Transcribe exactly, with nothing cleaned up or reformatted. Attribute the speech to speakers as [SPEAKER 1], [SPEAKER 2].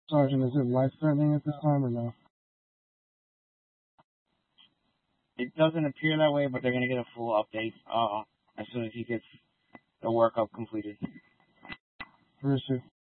[SPEAKER 1] Sergeant, is it life-threatening at this time or no?
[SPEAKER 2] It doesn't appear that way, but they're going to get a full update uh, as soon as he gets the workup completed.
[SPEAKER 1] Where is he?